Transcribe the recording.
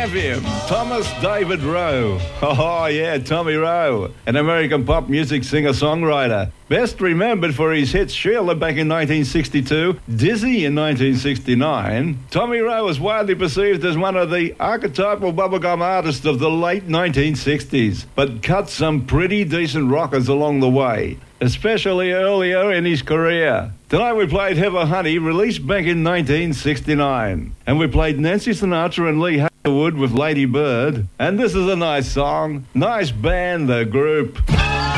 have him, Thomas David Rowe. Oh, yeah, Tommy Rowe, an American pop music singer-songwriter. Best remembered for his hits Sheila back in 1962, Dizzy in 1969, Tommy Rowe was widely perceived as one of the archetypal bubblegum artists of the late 1960s, but cut some pretty decent rockers along the way, especially earlier in his career. Tonight we played Heather Honey, released back in 1969. And we played Nancy Sinatra and Lee Hazelwood with Lady Bird. And this is a nice song. Nice band, The Group.